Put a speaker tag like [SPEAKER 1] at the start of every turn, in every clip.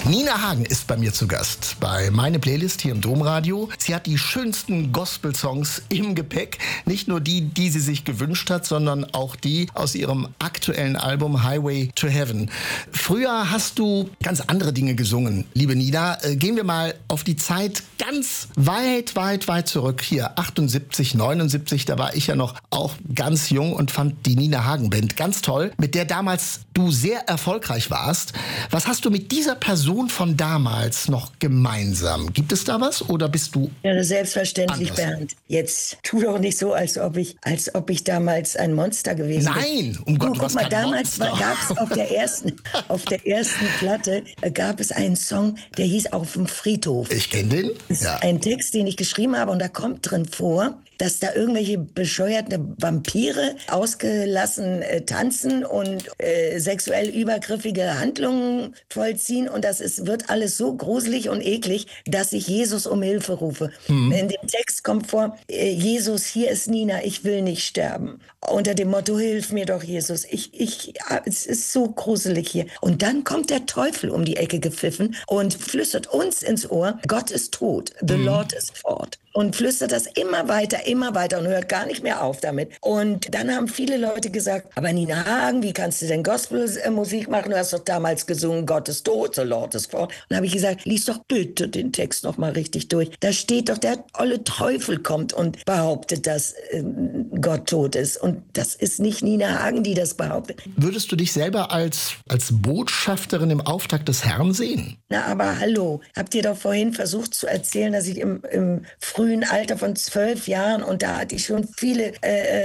[SPEAKER 1] Nina Hagen ist bei mir zu Gast bei Meine Playlist hier im Domradio. Sie hat die schönsten Gospel-Songs im Gepäck. Nicht nur die, die sie sich gewünscht hat, sondern auch die aus ihrem aktuellen Album Highway to Heaven. Früher hast du ganz andere Dinge gesungen, liebe Nina. Gehen wir mal auf die Zeit ganz weit zurück. Hier 78, 79, da war ich ja noch auch ganz jung und fand die Nina Hagen Band ganz toll, mit der damals du sehr erfolgreich warst. Was hast du mit dieser Person von damals noch gemeinsam? Gibt es da was oder bist du
[SPEAKER 2] Ja, selbstverständlich,
[SPEAKER 1] anders?
[SPEAKER 2] Bernd. Jetzt tu doch nicht so, als ob ich damals ein Monster gewesen bin.
[SPEAKER 1] Nein, um Gott,
[SPEAKER 2] Guck mal, damals gab es auf der ersten Platte gab es einen Song, der hieß Auf dem Friedhof.
[SPEAKER 1] Ich kenne den.
[SPEAKER 2] Das ist ein Text, den ich geschrieben habe, und da kommt drin vor, dass da irgendwelche bescheuerte Vampire ausgelassen tanzen und sexuell übergriffige Handlungen vollziehen, und wird alles so gruselig und eklig, dass ich Jesus um Hilfe rufe. In dem Text kommt vor, Jesus, hier ist Nina, ich will nicht sterben. Unter dem Motto, hilf mir doch, Jesus, es ist so gruselig hier. Und dann kommt der Teufel um die Ecke gepfiffen und flüstert uns ins Ohr, Gott ist tot, the Lord is fort. Und flüstert das immer weiter und hört gar nicht mehr auf damit. Und dann haben viele Leute gesagt, aber Nina Hagen, wie kannst du denn Gospelmusik machen? Du hast doch damals gesungen, Gott ist tot, the Lord is fort. Und dann habe ich gesagt, lies doch bitte den Text noch mal richtig durch. Da steht doch, der olle Teufel kommt und behauptet, dass Gott tot ist. Und das ist nicht Nina Hagen, die das behauptet.
[SPEAKER 1] Würdest du dich selber als Botschafterin im Auftrag des Herrn sehen?
[SPEAKER 2] Na, aber hallo, habt ihr doch vorhin versucht zu erzählen, dass ich im frühen Alter von 12 Jahren, und da hatte ich schon viele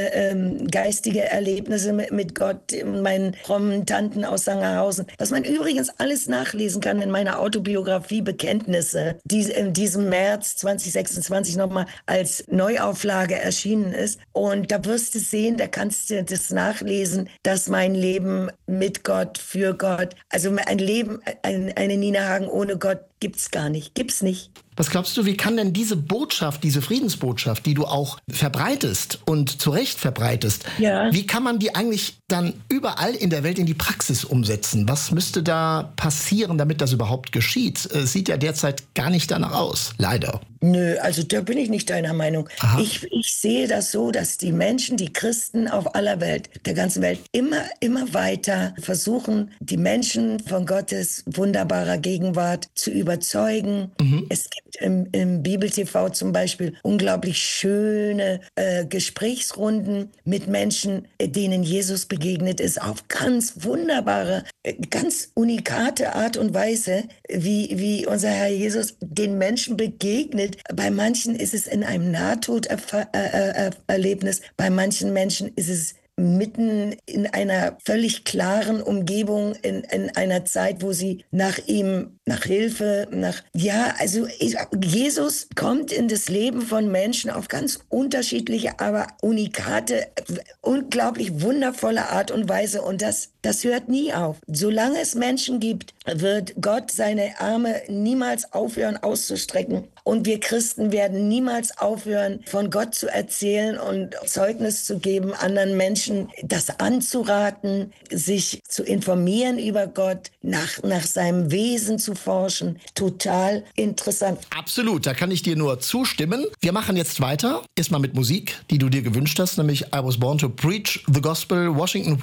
[SPEAKER 2] geistige Erlebnisse mit Gott, meinen frommen Tanten aus Sangerhausen, was man übrigens alles nachlesen kann in meiner Autobiografie Bekenntnisse, die in diesem März 2026 nochmal als Neuauflage erschienen ist. Und da wirst du sehen, da kannst du das nachlesen, dass mein Leben mit Gott, für Gott, also ein Leben, eine Nina Hagen ohne Gott gibt's gar nicht, gibt's nicht.
[SPEAKER 1] Was glaubst du, wie kann denn diese Botschaft, diese Friedensbotschaft, die du auch verbreitest und zu Recht verbreitest, wie kann man die eigentlich dann überall in der Welt in die Praxis umsetzen? Was müsste da passieren, damit das überhaupt geschieht? Es sieht ja derzeit gar nicht danach aus, leider.
[SPEAKER 2] Nö, also da bin ich nicht deiner Meinung. Ich sehe das so, dass die Menschen, die Christen auf aller Welt, der ganzen Welt, immer weiter versuchen, die Menschen von Gottes wunderbarer Gegenwart zu überzeugen. Es gibt im Bibel-TV zum Beispiel unglaublich schöne Gesprächsrunden mit Menschen, denen Jesus begegnet ist, auf ganz wunderbare, ganz unikate Art und Weise, wie unser Herr Jesus den Menschen begegnet. Bei manchen ist es in einem Nahtoderlebnis, bei manchen Menschen ist es mitten in einer völlig klaren Umgebung, in einer Zeit, wo sie nach Hilfe, Jesus kommt in das Leben von Menschen auf ganz unterschiedliche, aber unikate, unglaublich wundervolle Art und Weise, und das hört nie auf. Solange es Menschen gibt, wird Gott seine Arme niemals aufhören auszustrecken, und wir Christen werden niemals aufhören, von Gott zu erzählen und Zeugnis zu geben, anderen Menschen das anzuraten, sich zu informieren über Gott, nach seinem Wesen zu forschen. Total interessant.
[SPEAKER 1] Absolut, da kann ich dir nur zustimmen. Wir machen jetzt weiter, erstmal mit Musik, die du dir gewünscht hast, nämlich I Was Born to Preach the Gospel, Washington